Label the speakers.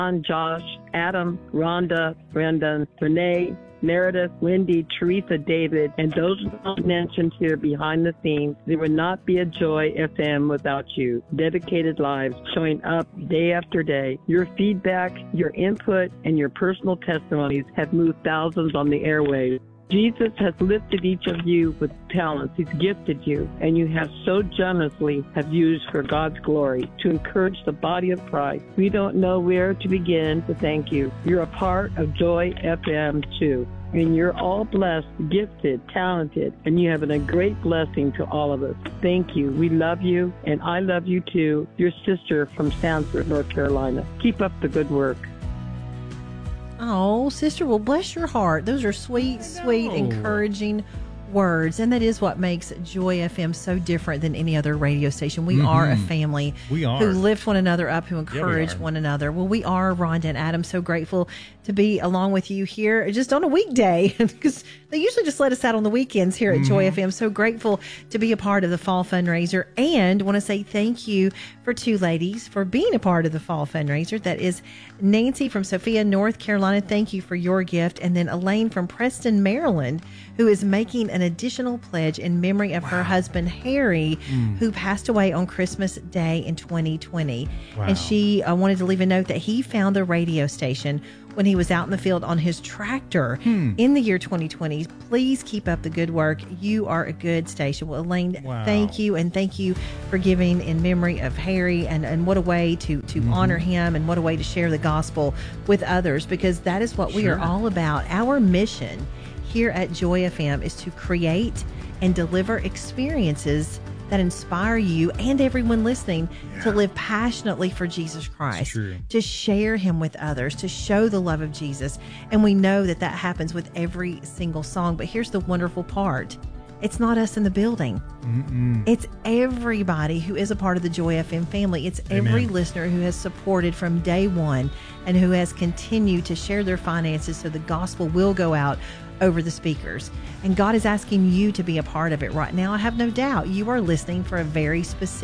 Speaker 1: Josh, Adam, Rhonda, Brendan, Renee, Meredith, Wendy, Teresa, David, and those not mentioned here behind the scenes. There would not be a Joy FM without you. Dedicated lives showing up day after day. Your feedback, your input, and your personal testimonies have moved thousands on the airwaves. Jesus has lifted each of you with talents. He's gifted you, and you have so generously have used for God's glory to encourage the body of Christ. We don't know where to begin to thank you. You're a part of Joy FM too, and you're all blessed, gifted, talented, and you have been a great blessing to all of us. Thank you. We love you, and I love you too. Your sister from Sanford, North Carolina. Keep up the good work.
Speaker 2: Oh, sister, well, bless your heart. Those are sweet, encouraging words. And that is what makes Joy FM so different than any other radio station. We are a family who lift one another up, who encourage one another. Well, we are, Rhonda and Adam, so grateful to be along with you here just on a weekday, because they usually just let us out on the weekends here at Joy FM. So grateful to be a part of the fall fundraiser, and want to say thank you for two ladies for being a part of the fall fundraiser. That is Nancy from Sophia, North Carolina. Thank you for your gift. And then Elaine from Preston, Maryland, who is making an additional pledge in memory of her husband, Harry, who passed away on Christmas Day in 2020. And she wanted to leave a note that he found the radio station when he was out in the field on his tractor in the year 2020. Please keep up the good work. You are a good station. Well, Elaine, thank you. And thank you for giving in memory of Harry, and what a way to honor him, and what a way to share the gospel with others, because that is what we are all about. Our mission here at Joy FM is to create and deliver experiences that inspire you and everyone listening to live passionately for Jesus Christ, to share him with others, to show the love of Jesus. And we know that that happens with every single song. But here's the wonderful part. It's not us in the building. It's everybody who is a part of the Joy FM family. It's every listener who has supported from day one, and who has continued to share their finances so the gospel will go out over the speakers. And God is asking you to be a part of it right now. I have no doubt you are listening for a very specific